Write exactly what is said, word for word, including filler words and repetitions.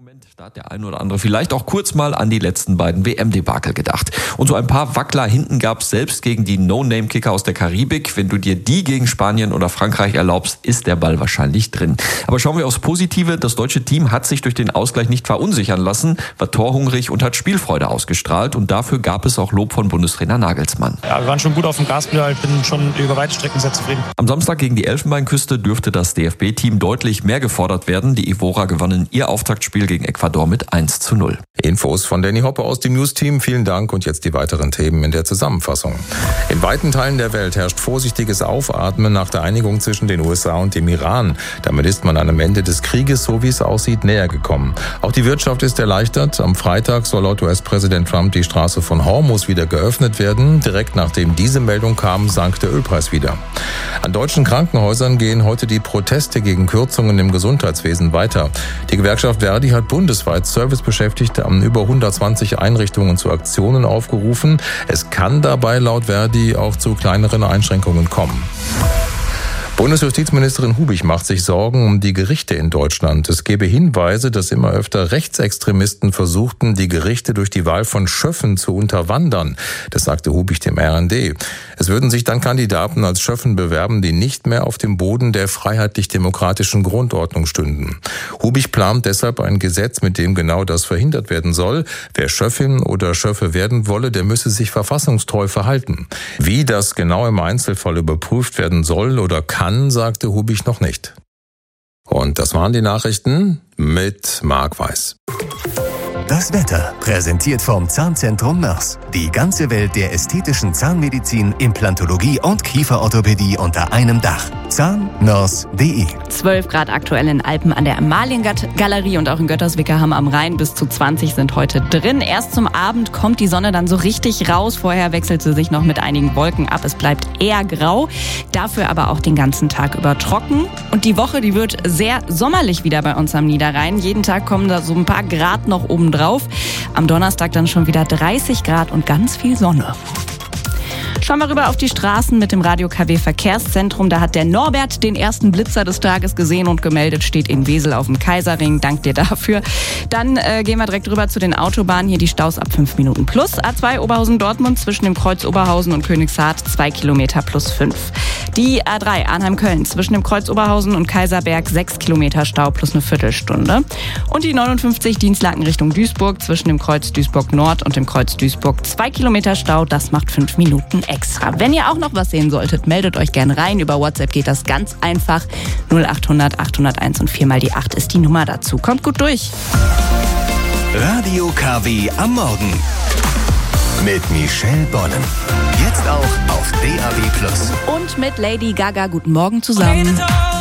Moment, da hat der ein oder andere vielleicht auch kurz mal an die letzten beiden W M-Debakel gedacht. Und so ein paar Wackler hinten gab es selbst gegen die No-Name-Kicker aus der Karibik. Wenn du dir die gegen Spanien oder Frankreich erlaubst, ist der Ball wahrscheinlich drin. Aber schauen wir aufs Positive. Das deutsche Team hat sich durch den Ausgleich nicht verunsichern lassen, war torhungrig und hat Spielfreude ausgestrahlt. Und dafür gab es auch Lob von Bundestrainer Nagelsmann. Ja, wir waren schon gut auf dem Gaspedal. Ich bin schon über weite Strecken sehr zufrieden. Am Samstag gegen die Elfenbeinküste dürfte das D F B-Team deutlich mehr gefordert werden. Die Ivora gewannen ihr Auftaktspiel gegen Ecuador mit eins zu null. Infos von Danny Hoppe aus dem News-Team. Vielen Dank und jetzt die weiteren Themen in der Zusammenfassung. In weiten Teilen der Welt herrscht vorsichtiges Aufatmen nach der Einigung zwischen den U S A und dem Iran. Damit ist man einem Ende des Krieges, so wie es aussieht, näher gekommen. Auch die Wirtschaft ist erleichtert. Am Freitag soll laut U S-Präsident Trump die Straße von Hormuz wieder geöffnet werden. Direkt nachdem diese Meldung kam, sank der Ölpreis wieder. An deutschen Krankenhäusern gehen heute die Proteste gegen Kürzungen im Gesundheitswesen weiter. Die Gewerkschaft Verdi hat bundesweit Servicebeschäftigte an über hundertzwanzig Einrichtungen zu Aktionen aufgerufen. Es kann dabei laut Verdi auch zu kleineren Einschränkungen kommen. Bundesjustizministerin Hubich macht sich Sorgen um die Gerichte in Deutschland. Es gebe Hinweise, dass immer öfter Rechtsextremisten versuchten, die Gerichte durch die Wahl von Schöffen zu unterwandern. Das sagte Hubich dem R N D. Es würden sich dann Kandidaten als Schöffen bewerben, die nicht mehr auf dem Boden der freiheitlich-demokratischen Grundordnung stünden. Hubich plant deshalb ein Gesetz, mit dem genau das verhindert werden soll. Wer Schöffin oder Schöffe werden wolle, der müsse sich verfassungstreu verhalten. Wie das genau im Einzelfall überprüft werden soll oder kann, sagte Hubich noch nicht. Und das waren die Nachrichten mit Marc Weiß. Das Wetter, präsentiert vom Zahnzentrum Mörs. Die ganze Welt der ästhetischen Zahnmedizin, Implantologie und Kieferorthopädie unter einem Dach. Zahnmörs punkt de. zwölf Grad aktuell in Alpen an der Amaliengalerie und auch in Götterswickerham am Rhein. Bis zu zwanzig sind heute drin. Erst zum Abend kommt die Sonne dann so richtig raus. Vorher wechselt sie sich noch mit einigen Wolken ab. Es bleibt eher grau, dafür aber auch den ganzen Tag über trocken. Und die Woche, die wird sehr sommerlich wieder bei uns am Niederrhein. Jeden Tag kommen da so ein paar Grad noch oben drauf. Am Donnerstag dann schon wieder dreißig Grad und ganz viel Sonne. Schauen wir rüber auf die Straßen mit dem Radio K W Verkehrszentrum. Da hat der Norbert den ersten Blitzer des Tages gesehen und gemeldet, steht in Wesel auf dem Kaiserring. Dank dir dafür. Dann äh, gehen wir direkt rüber zu den Autobahnen. Hier die Staus ab fünf Minuten plus. A zwei Oberhausen-Dortmund zwischen dem Kreuz Oberhausen und Königshardt zwei Kilometer plus fünf. Die A drei Arnheim-Köln zwischen dem Kreuz Oberhausen und Kaiserberg sechs Kilometer Stau plus eine Viertelstunde. Und die neunundfünfzig Dienstlaken Richtung Duisburg zwischen dem Kreuz Duisburg Nord und dem Kreuz Duisburg zwei Kilometer Stau. Das macht fünf Minuten extra. Wenn ihr auch noch was sehen solltet, meldet euch gerne rein. Über WhatsApp geht das ganz einfach. null achthundert achthunderteins und vier mal die acht ist die Nummer dazu. Kommt gut durch. Radio K W am Morgen. Mit Michelle Bonnen. Jetzt auch auf D A B plus. Und mit Lady Gaga. Guten Morgen zusammen.